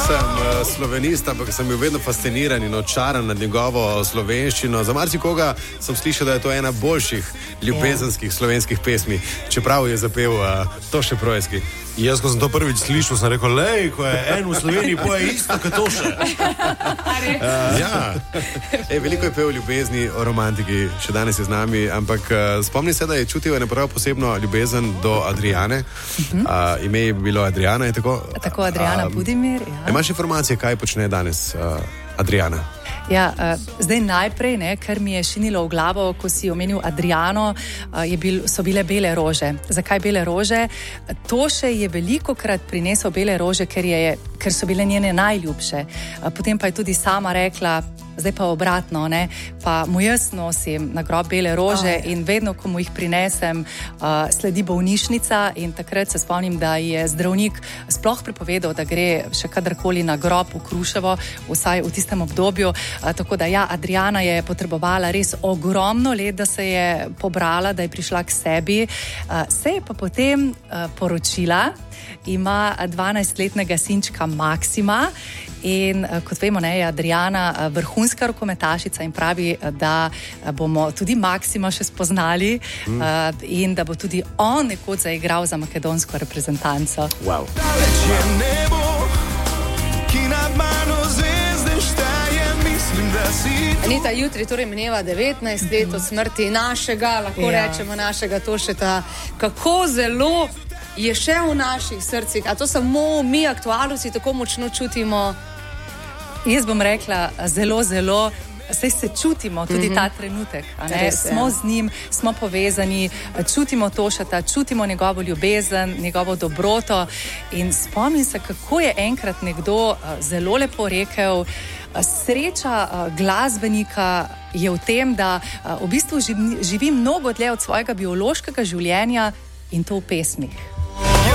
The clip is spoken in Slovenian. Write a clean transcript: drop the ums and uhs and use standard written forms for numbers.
Nisem slovenist, ampak sem bil vedno fasciniran in očaran nad njegovo slovenščino. Za marsikoga sem slišal, da je to ena boljših ljubezenskih slovenskih pesmi, čeprav je zapel Toše Proeski. Jaz, ko sem to prvič slišal, sem rekel, lej, ko je en v Sloveniji, poje isto kot Toše. Ja, veliko je pel o ljubezni, o romantiki, še danes je z nami, ampak spomni se, da je čutil eno prav posebno ljubezen do Adriane. Ime je bilo Adriana, je tako? Tako, Adriana Budimir, ja. Imaš informacije, kaj počne danes Adriana? Ja, zdaj najprej, kar mi je šinilo v glavo, ko si omenil Adriano, so bile bele rože. Zakaj bele rože? Toše je velikokrat prinesel bele rože, ker so bile njene najljubše. Potem pa je tudi sama rekla, zdaj pa obratno, pa mu jaz nosim na grob bele rože in vedno, ko mu jih prinesem, sledi bolnišnica in takrat se spomnim, da je zdravnik sploh prepovedal, da gre še kadarkoli na grob v Kruševo, vsaj v tistem obdobju. Tako da ja, Adriana je potrebovala res ogromno let, da se je pobrala, da je prišla k sebi. Se je pa potem poročila, ima 12-letnega sinčka Maksima in kot vemo, je Adriana vrhunska rokometašica in pravi, da bomo tudi Maksima še spoznali in da bo tudi on nekoč zaigral za makedonsko reprezentanco. Wow. Anita, jutri torej mineva 19 let od smrti našega, lahko rečemo našega Tošeta. Kako zelo je še v naših srcih, a to samo mi aktualci tako močno čutimo? Jaz bom rekla zelo, zelo, saj se čutimo tudi ta trenutek. Smo z njim, smo povezani, čutimo Tošeta, čutimo njegovo ljubezen, njegovo dobroto in spomnim se, kako je enkrat nekdo zelo lepo rekel, sreča glasbenika je v tem, da v bistvu živi mnogo dlje od svojega biološkega življenja in to v pesmih.